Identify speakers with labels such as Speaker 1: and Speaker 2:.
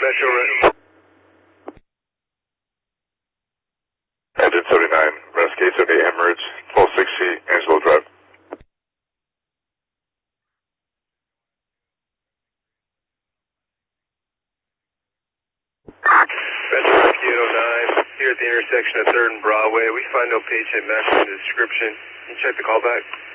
Speaker 1: Metro.
Speaker 2: Engine 79, rescue 78 Hemorrhage, 1260 Angelo Drive.
Speaker 1: Metro Rescue 809, here at the intersection of 3rd and Broadway. We find no patient matching the description. Can you check the callback?